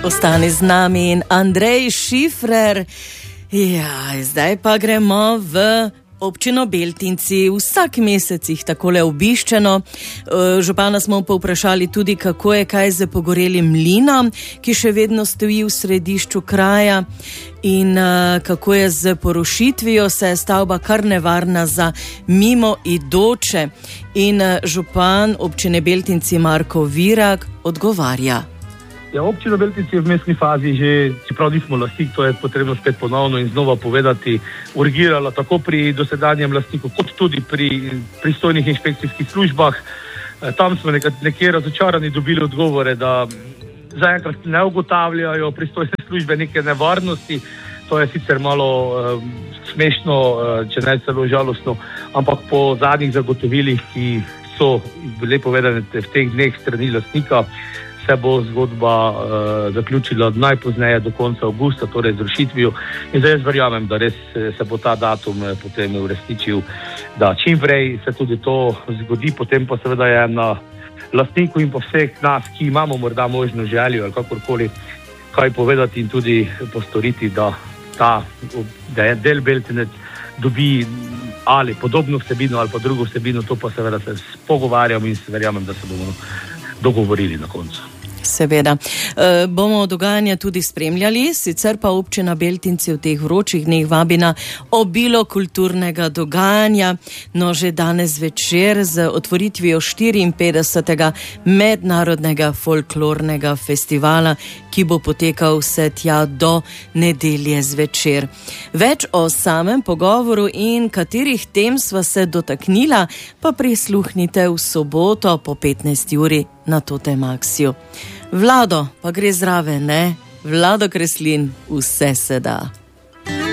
ostane z nami in Andrej Šifrer. Ja, zdaj pa gremo v občino Beltinci. Vsak mesec jih takole obiščeno. Župana smo povprašali tudi, kako je kaj z pogorelim mlinom, ki še vedno stoji v središču kraja, in kako je z porušitvijo, se je stavba kar nevarna za mimoidoče. In župan občine Beltinci Marko Virak odgovarja. Ja, občina Beltinci je v mestni fazi že, čeprav nismo lastnik, to je potrebno spet ponovno in znova povedati, urgirala tako pri dosedanjem lastniku, kot tudi pri pristojnih inšpekcijskih službah. Tam smo nekje razočarani dobili odgovore, da zaenkrat ne ugotavljajo pristojne službe neke nevarnosti. To je sicer malo smešno, če ne celo žalostno, ampak po zadnjih zagotovilih, ki so bile povedane v teh dneh strani lastnika, se bo zgodba zaključila najpozneje do konca avgusta, torej z rušitvijo. In zdaj jaz verjamem, da res se bo ta datum potem uresničil, da čim prej se tudi to zgodi, potem pa seveda je na lastniku in pa vseh nas, ki imamo morda možno željo ali kakorkoli kaj povedati in tudi postoriti, da je del Beltinec dobi ali podobno vsebino ali pa drugo vsebino, to pa seveda se pogovarjamo in se verjamem, da se bomo dogovorili na koncu. Seveda. Bomo dogajanje tudi spremljali, sicer pa občina Beltinci v teh vročih dneh vabi na obilo kulturnega dogajanja. No, že danes večer z otvoritvijo 54. mednarodnega folklornega festivala, ki bo potekal vse tja do nedelje zvečer. Več o samem pogovoru in katerih tem sva se dotaknila, pa prisluhnite v soboto po 15. uri na Totem Axiju. Vlado pa gre zraven, ne? Vlado Kreslin, vse se da.